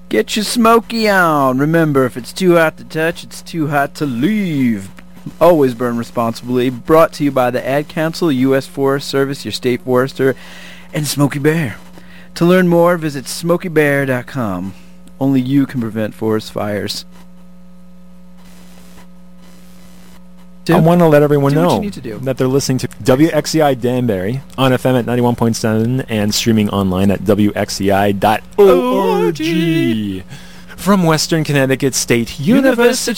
Get your smoky on. Remember, if it's too hot to touch, it's too hot to leave. Always burn responsibly. Brought to you by the Ad Council, U.S. Forest Service, your state forester, and Smokey Bear. To learn more, visit SmokeyBear.com. Only you can prevent forest fires. I want to let everyone Do what know you need to do. that they're listening to WXCI Danbury on FM at 91.7 and streaming online at WXCI.org. From Western Connecticut State University.